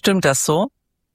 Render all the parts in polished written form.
Stimmt das so?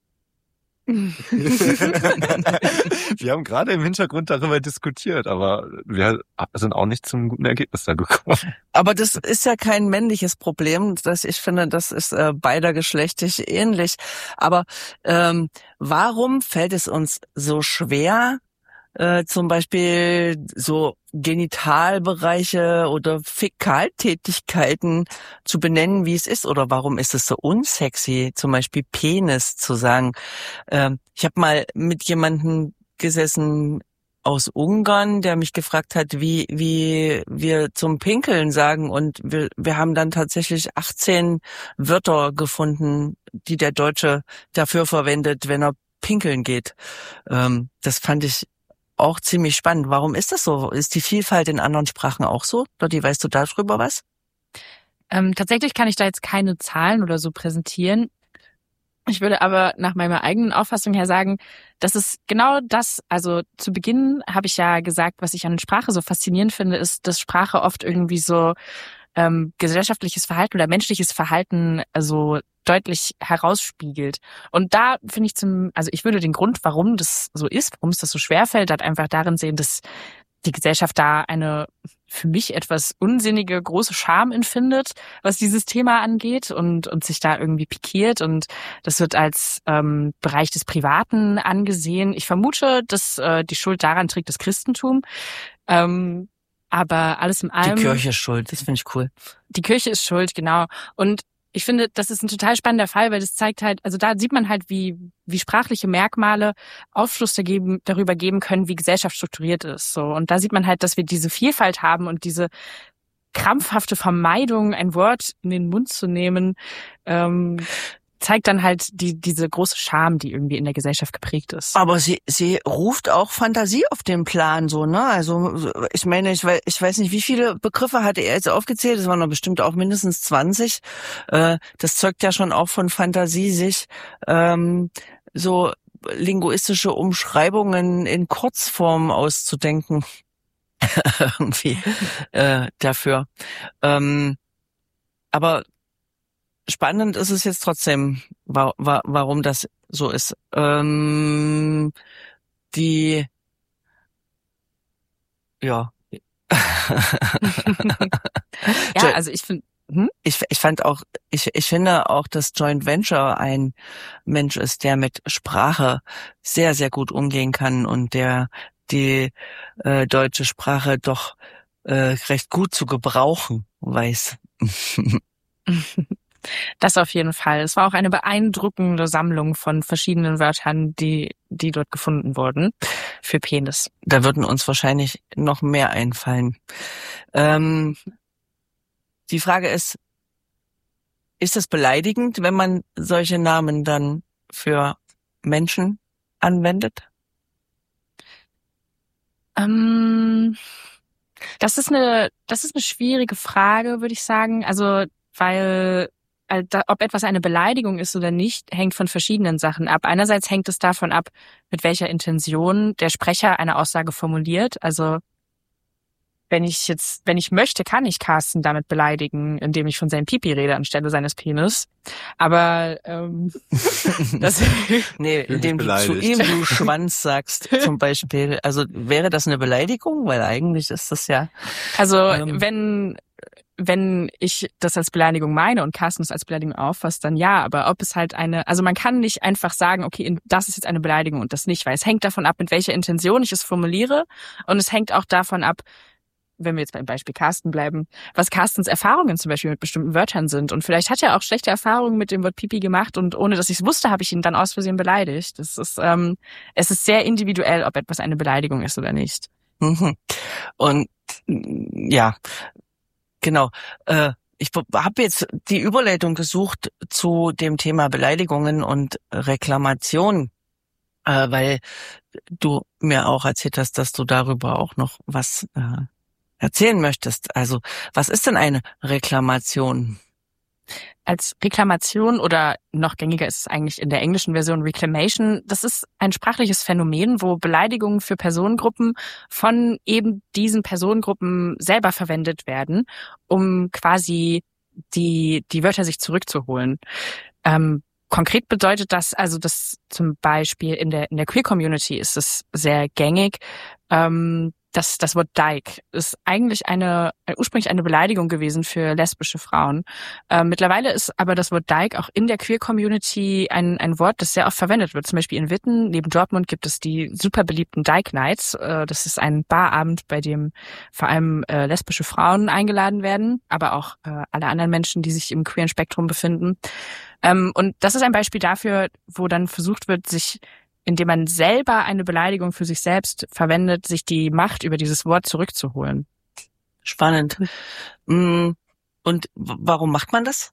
Wir haben gerade im Hintergrund darüber diskutiert, aber wir sind auch nicht zum guten Ergebnis da gekommen. Aber das ist ja kein männliches Problem. Ich finde, das ist beidergeschlechtlich ähnlich. Aber warum fällt es uns so schwer, zum Beispiel so Genitalbereiche oder Fäkaltätigkeiten zu benennen, wie es ist? Oder warum ist es so unsexy, zum Beispiel Penis zu sagen? Ich habe mal mit jemandem gesessen aus Ungarn, der mich gefragt hat, wie wir zum Pinkeln sagen, und wir haben dann tatsächlich 18 Wörter gefunden, die der Deutsche dafür verwendet, wenn er pinkeln geht. Das fand ich auch ziemlich spannend. Warum ist das so? Ist die Vielfalt in anderen Sprachen auch so? Lotti, weißt du darüber was? Tatsächlich kann ich da jetzt keine Zahlen oder so präsentieren. Ich würde aber nach meiner eigenen Auffassung her sagen, dass es genau das, also zu Beginn habe ich ja gesagt, was ich an Sprache so faszinierend finde, ist, dass Sprache oft irgendwie so gesellschaftliches Verhalten oder menschliches Verhalten also deutlich herausspiegelt. Und da finde ich also ich würde den Grund, warum das so ist, warum es das so schwerfällt, halt einfach darin sehen, dass die Gesellschaft da eine für mich etwas unsinnige große Scham empfindet, was dieses Thema angeht und sich da irgendwie pikiert, und das wird als Bereich des Privaten angesehen. Ich vermute, dass die Schuld daran trägt das Christentum. Aber alles in allem... Die Kirche ist schuld, das finde ich cool. Die Kirche ist schuld, genau. Und ich finde, das ist ein total spannender Fall, weil das zeigt halt, also da sieht man halt, wie sprachliche Merkmale Aufschluss darüber geben können, wie Gesellschaft strukturiert ist. So. Und da sieht man halt, dass wir diese Vielfalt haben und diese krampfhafte Vermeidung, ein Wort in den Mund zu nehmen, zeigt dann halt diese große Scham, die irgendwie in der Gesellschaft geprägt ist. Aber sie ruft auch Fantasie auf den Plan, so, ne? Also, ich meine, ich weiß nicht, wie viele Begriffe hatte er jetzt aufgezählt? Es waren doch bestimmt auch mindestens 20. Das zeugt ja schon auch von Fantasie, sich so linguistische Umschreibungen in Kurzform auszudenken. Irgendwie dafür. Aber spannend ist es jetzt trotzdem, warum das so ist. Ja. Ja, also ich finde... Ich finde auch, dass Joint Venture ein Mensch ist, der mit Sprache sehr, sehr gut umgehen kann und der die deutsche Sprache doch recht gut zu gebrauchen weiß. Das auf jeden Fall. Es war auch eine beeindruckende Sammlung von verschiedenen Wörtern, die dort gefunden wurden für Penis. Da würden uns wahrscheinlich noch mehr einfallen. Die Frage ist es beleidigend, wenn man solche Namen dann für Menschen anwendet? Das ist eine schwierige Frage, würde ich sagen. Also, weil ob etwas eine Beleidigung ist oder nicht, hängt von verschiedenen Sachen ab. Einerseits hängt es davon ab, mit welcher Intention der Sprecher eine Aussage formuliert. Also, wenn ich möchte, kann ich Carsten damit beleidigen, indem ich von seinem Pipi rede anstelle seines Penis. Aber das nee, indem du zu ihm du Schwanz sagst zum Beispiel. Also wäre das eine Beleidigung? Weil eigentlich ist das ja... Also wenn ich das als Beleidigung meine und Carsten es als Beleidigung auffasst, dann ja. Aber ob es halt also man kann nicht einfach sagen, okay, das ist jetzt eine Beleidigung und das nicht, weil es hängt davon ab, mit welcher Intention ich es formuliere, und es hängt auch davon ab, wenn wir jetzt beim Beispiel Carsten bleiben, was Carstens Erfahrungen zum Beispiel mit bestimmten Wörtern sind. Und vielleicht hat er auch schlechte Erfahrungen mit dem Wort Pipi gemacht und ohne dass ich es wusste, habe ich ihn dann aus Versehen beleidigt. Es ist sehr individuell, ob etwas eine Beleidigung ist oder nicht. Und ja, genau. Ich habe jetzt die Überleitung gesucht zu dem Thema Beleidigungen und Reklamation, weil du mir auch erzählt hast, dass du darüber auch noch was erzählen möchtest. Also, was ist denn eine Reklamation? Als Reklamation, oder noch gängiger ist es eigentlich in der englischen Version Reclamation, das ist ein sprachliches Phänomen, wo Beleidigungen für Personengruppen von eben diesen Personengruppen selber verwendet werden, um quasi die Wörter sich zurückzuholen. konkret bedeutet das, also das zum Beispiel in der Queer-Community ist es sehr gängig, das Wort Dyke ist eigentlich ursprünglich eine Beleidigung gewesen für lesbische Frauen. Mittlerweile ist aber das Wort Dyke auch in der Queer-Community ein Wort, das sehr oft verwendet wird. Zum Beispiel in Witten, neben Dortmund, gibt es die super beliebten Dyke Nights. Das ist ein Barabend, bei dem vor allem lesbische Frauen eingeladen werden, aber auch alle anderen Menschen, die sich im queeren Spektrum befinden. Und das ist ein Beispiel dafür, wo dann versucht wird, indem man selber eine Beleidigung für sich selbst verwendet, sich die Macht über dieses Wort zurückzuholen. Spannend. Und warum macht man das?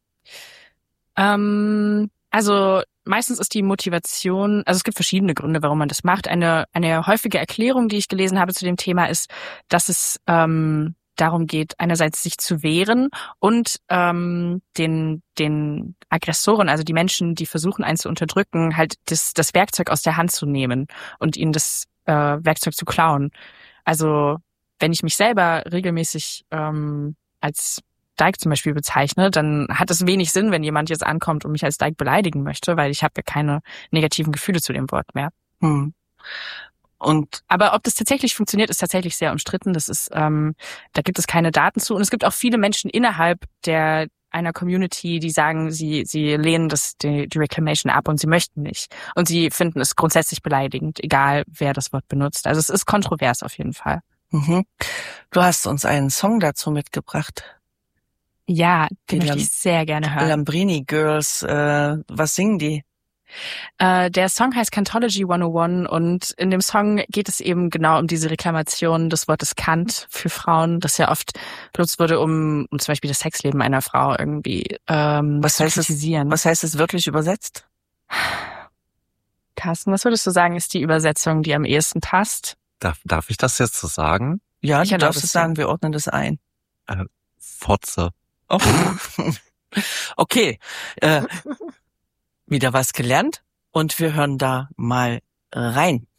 Also meistens ist die Motivation, also es gibt verschiedene Gründe, warum man das macht. Eine häufige Erklärung, die ich gelesen habe zu dem Thema, ist, dass es darum geht, einerseits sich zu wehren und den Aggressoren, also die Menschen, die versuchen, einen zu unterdrücken, halt das Werkzeug aus der Hand zu nehmen und ihnen das Werkzeug zu klauen. Also wenn ich mich selber regelmäßig als Dyke zum Beispiel bezeichne, dann hat es wenig Sinn, wenn jemand jetzt ankommt und mich als Dyke beleidigen möchte, weil ich habe ja keine negativen Gefühle zu dem Wort mehr. Aber ob das tatsächlich funktioniert, ist tatsächlich sehr umstritten. Das ist, da gibt es keine Daten zu. Und es gibt auch viele Menschen innerhalb einer Community, die sagen, sie lehnen die Reclamation ab und sie möchten nicht. Und sie finden es grundsätzlich beleidigend, egal wer das Wort benutzt. Also es ist kontrovers auf jeden Fall. Du hast uns einen Song dazu mitgebracht. Ja, den möchte ich sehr gerne hören. Lambrini Girls, was singen die? Der Song heißt Kantology 101 und in dem Song geht es eben genau um diese Reklamation des Wortes Kant für Frauen, das ja oft benutzt wurde, um zum Beispiel das Sexleben einer Frau irgendwie zu kritisieren. Was heißt es wirklich übersetzt? Carsten, was würdest du sagen, ist die Übersetzung, die am ehesten passt? Darf ich das jetzt so sagen? Ja, du darfst es sagen, wir ordnen das ein. Fotze. Oh. Okay. Wieder was gelernt und wir hören da mal rein.